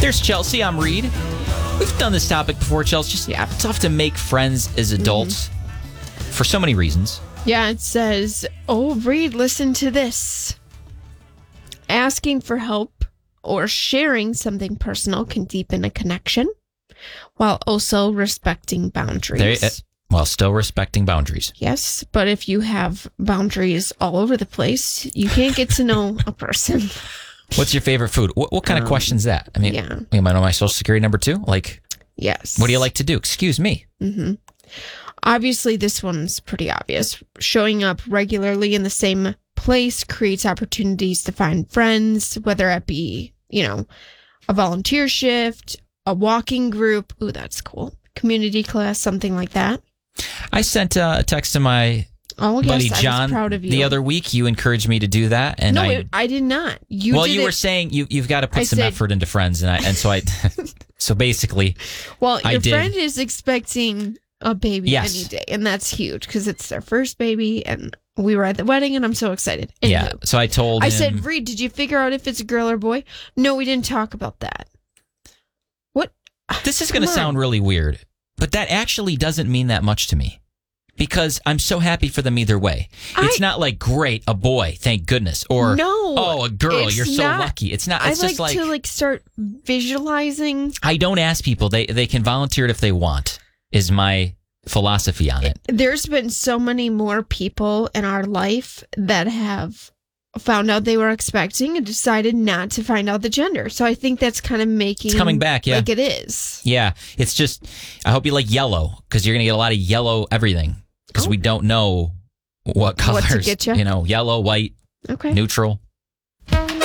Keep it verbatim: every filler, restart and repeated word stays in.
There's Chelsea. I'm Reed. We've done this topic before, Chelsea. Just yeah, it's tough to make friends as adults mm-hmm. for so many reasons. Yeah, it says, oh, Reed, listen to this. Asking for help or sharing something personal can deepen a connection while also respecting boundaries. There, uh, while still respecting boundaries. Yes, but if you have boundaries all over the place, you can't get to know a person. What's your favorite food? What, what kind um, of question is that? I mean, yeah. am I know my social security number too? Like, yes. What do you like to do? Excuse me. Mm-hmm. Obviously, this one's pretty obvious. Showing up regularly in the same place creates opportunities to find friends, whether it be, you know, a volunteer shift, a walking group. Ooh, that's cool. Community class, something like that. I sent uh, a text to my oh, buddy yes, John I was proud of you. the other week. You encouraged me to do that, and no, I, it, I did not. You well, did you it. were saying you you've got to put I some said, effort into friends, and I and so I so basically, well, your I did. friend is expecting a baby yes. any day, and that's huge because it's their first baby, and we were at the wedding, and I'm so excited. Anywho, yeah, so I told I him, said, Reed, did you figure out if it's a girl or boy? No, we didn't talk about that. What? This is going to sound really weird, but that actually doesn't mean that much to me. Because I'm so happy for them either way. It's I, not like, great, a boy, thank goodness. Or, no, oh, a girl, you're so not, lucky. It's not, it's I just like like... to like start visualizing. I don't ask people. They they can volunteer it if they want, is my philosophy on it. There's been so many more people in our life that have found out they were expecting and decided not to find out the gender. So I think that's kind of making... It's coming back, yeah. Like it is. Yeah, it's just, I hope you like yellow, because you're going to get a lot of yellow everything. Because oh. we don't know what colors, what to get you? you know, yellow, white, okay. neutral.